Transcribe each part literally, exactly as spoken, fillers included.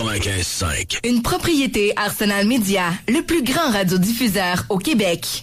quatre-vingt-quinze cinq. Une propriété Arsenal Média, le plus grand radiodiffuseur au Québec.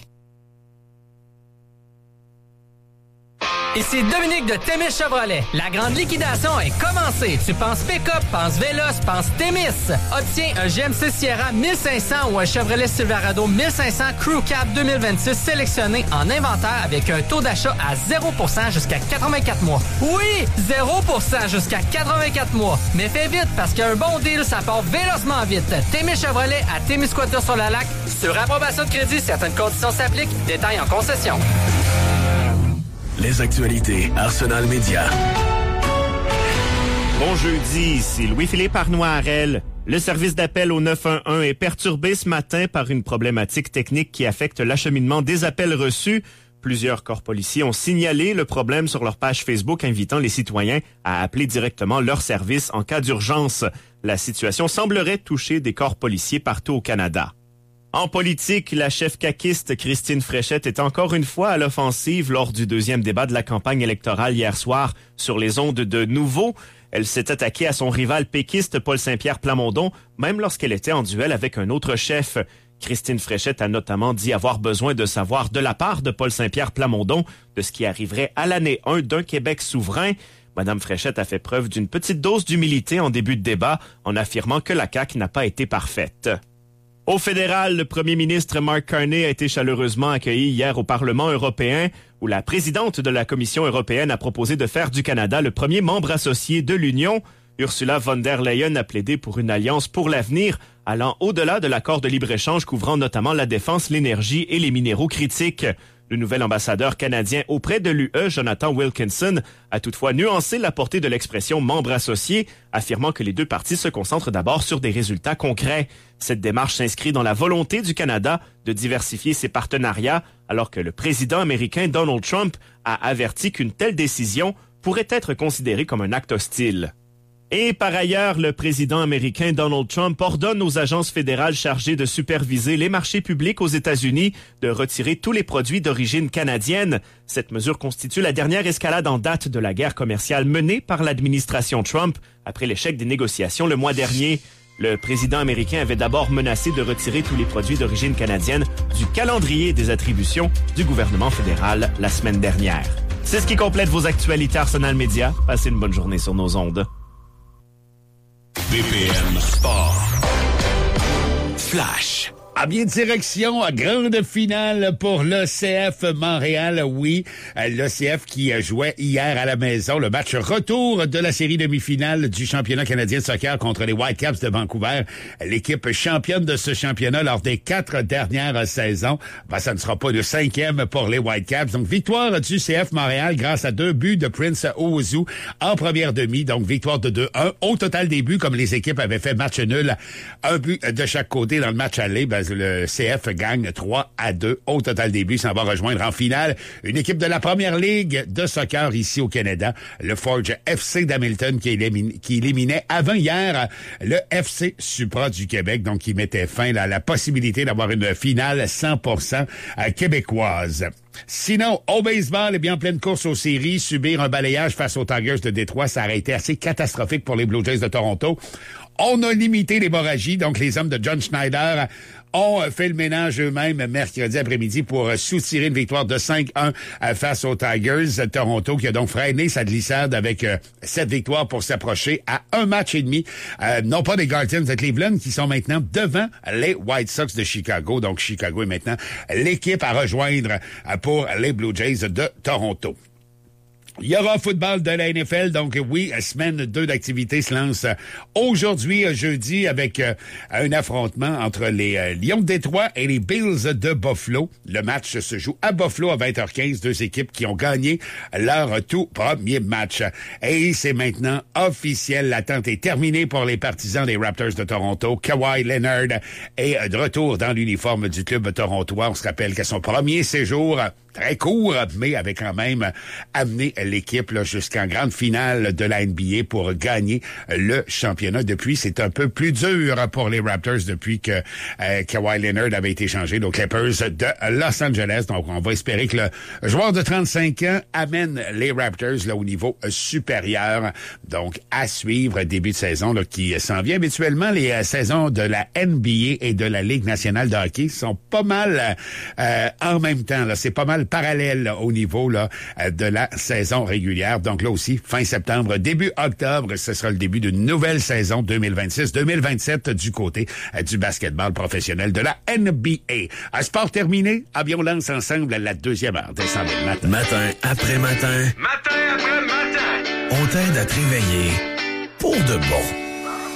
Ici Dominique de Témis Chevrolet. La grande liquidation est commencée. Tu penses pick-up, penses Véloce, penses Témis. Obtiens un G M C Sierra mille cinq cents ou un Chevrolet Silverado mille cinq cents Crew Cab deux mille vingt-six sélectionné en inventaire avec un taux d'achat à zéro pour cent jusqu'à quatre-vingt-quatre mois. Oui, zéro pour cent jusqu'à quatre-vingt-quatre mois. Mais fais vite parce qu'un bon deal, ça part vélocement vite. Témis Chevrolet à Témiscouata-sur-le-Lac. Sur approbation de crédit, certaines conditions s'appliquent. Détails en concession. Les actualités Arsenal Média. Bon jeudi, ici Louis-Philippe Arnois-Harel. Le service d'appel au neuf un un est perturbé ce matin par une problématique technique qui affecte l'acheminement des appels reçus. Plusieurs corps policiers ont signalé le problème sur leur page Facebook, invitant les citoyens à appeler directement leur service en cas d'urgence. La situation semblerait toucher des corps policiers partout au Canada. En politique, la chef caquiste Christine Fréchette est encore une fois à l'offensive lors du deuxième débat de la campagne électorale hier soir sur les ondes de Nouveau. Elle s'est attaquée à son rival péquiste Paul Saint-Pierre Plamondon, même lorsqu'elle était en duel avec un autre chef. Christine Fréchette a notamment dit avoir besoin de savoir de la part de Paul Saint-Pierre Plamondon de ce qui arriverait à l'année un d'un Québec souverain. Madame Fréchette a fait preuve d'une petite dose d'humilité en début de débat en affirmant que la C A Q n'a pas été parfaite. Au fédéral, le premier ministre Mark Carney a été chaleureusement accueilli hier au Parlement européen, où la présidente de la Commission européenne a proposé de faire du Canada le premier membre associé de l'Union. Ursula von der Leyen a plaidé pour une alliance pour l'avenir, allant au-delà de l'accord de libre-échange couvrant notamment la défense, l'énergie et les minéraux critiques. Le nouvel ambassadeur canadien auprès de l'U E, Jonathan Wilkinson, a toutefois nuancé la portée de l'expression membre associé, affirmant que les deux parties se concentrent d'abord sur des résultats concrets. Cette démarche s'inscrit dans la volonté du Canada de diversifier ses partenariats, alors que le président américain Donald Trump a averti qu'une telle décision pourrait être considérée comme un acte hostile. Et par ailleurs, le président américain Donald Trump ordonne aux agences fédérales chargées de superviser les marchés publics aux États-Unis de retirer tous les produits d'origine canadienne. Cette mesure constitue la dernière escalade en date de la guerre commerciale menée par l'administration Trump après l'échec des négociations le mois dernier. Le président américain avait d'abord menacé de retirer tous les produits d'origine canadienne du calendrier des attributions du gouvernement fédéral la semaine dernière. C'est ce qui complète vos actualités Arsenal Média. Passez une bonne journée sur nos ondes. B P M Sport. Flash. À bien direction, à grande finale pour l'E C F Montréal. Oui, l'E C F qui jouait hier à la maison le match retour de la série demi-finale du championnat canadien de soccer contre les Whitecaps de Vancouver. L'équipe championne de ce championnat lors des quatre dernières saisons. Ben, ça ne sera pas le cinquième pour les Whitecaps. Donc, victoire du C F Montréal grâce à deux buts de Prince Owusu en première demi. Donc, victoire de deux un. Au total des buts, comme les équipes avaient fait match nul, un but de chaque côté dans le match aller, ben, le C F gagne trois à deux au total des buts. Ça va rejoindre en finale une équipe de la première ligue de soccer ici au Canada, le Forge F C d'Hamilton qui, élimine, qui éliminait avant hier le F C Supra du Québec, donc qui mettait fin là, à la possibilité d'avoir une finale cent pour cent québécoise. Sinon, au baseball, eh bien, en pleine course aux séries, subir un balayage face aux Tigers de Détroit, ça aurait été assez catastrophique pour les Blue Jays de Toronto. On a limité l'hémorragie, donc les hommes de John Schneider ont fait le ménage eux-mêmes mercredi après-midi pour soutirer une victoire de cinq un face aux Tigers. Toronto qui a donc freiné sa glissade avec cette victoire pour s'approcher à un match et demi, euh, non pas des Guardians de Cleveland qui sont maintenant devant les White Sox de Chicago. Donc Chicago est maintenant l'équipe à rejoindre pour les Blue Jays de Toronto. Il y aura un football de la N F L, donc oui, semaine deux d'activité se lance aujourd'hui, jeudi, avec euh, un affrontement entre les euh, Lions de Détroit et les Bills de Buffalo. Le match se joue à Buffalo à vingt heures quinze, deux équipes qui ont gagné leur tout premier match. Et c'est maintenant officiel, l'attente est terminée pour les partisans des Raptors de Toronto. Kawhi Leonard est de retour dans l'uniforme du club torontois. On se rappelle qu'à son premier séjour très court, mais avait quand même amené l'équipe là, jusqu'en grande finale de la N B A pour gagner le championnat. Depuis, c'est un peu plus dur pour les Raptors depuis que euh, Kawhi Leonard avait été changé aux Clippers de Los Angeles. Donc, on va espérer que le joueur de trente-cinq ans amène les Raptors là, au niveau supérieur. Donc, à suivre, début de saison là, qui s'en vient. Habituellement, les euh, saisons de la N B A et de la Ligue nationale de hockey sont pas mal euh, en même temps. Là. C'est pas mal parallèle là, au niveau là, de la saison régulière. Donc là aussi, fin septembre, début octobre, ce sera le début d'une nouvelle saison deux mille vingt-six deux mille vingt-sept du côté euh, du basketball professionnel de la N B A. Un sport terminé, avions lance ensemble la deuxième heure des cent mille matin. Matin après matin. Matin après matin. On t'aide à te réveiller pour de bon.